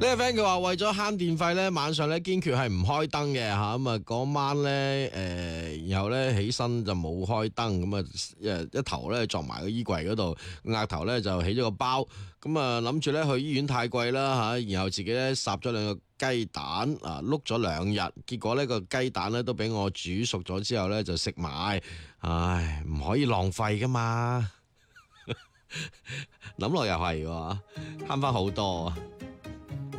呢個 friend 佢話為咗慳電費咧，晚上咧堅決係唔開燈嘅嚇，咁啊嗰晚咧然後咧起身就冇開燈，咁啊一頭咧撞埋個衣櫃嗰度，額頭咧就起咗個包，咁啊諗住咧去醫院太貴啦嚇，然後自己咧烚咗兩個雞蛋啊，碌咗2日，結果呢個雞蛋咧都俾我煮熟咗之後咧就食埋，唉唔可以浪費噶嘛，諗落又係喎，慳翻好多啊！